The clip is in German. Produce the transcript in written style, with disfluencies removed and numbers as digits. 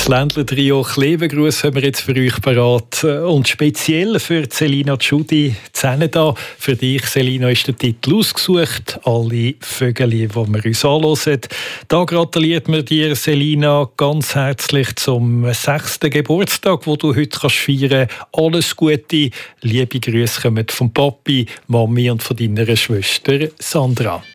Das Ländler-Trio Klevengruß haben wir jetzt für euch parat. Und speziell für Selina Tschudi da. Für dich, Selina, ist der Titel ausgesucht. Alle Vögel, die wir uns anhören. Da gratuliert mir dir, Selina, ganz herzlich zum 6. Geburtstag, den du heute feiern kannst. Alles Gute. Liebe Grüße kommen von Papi, Mami und von deiner Schwester Sandra.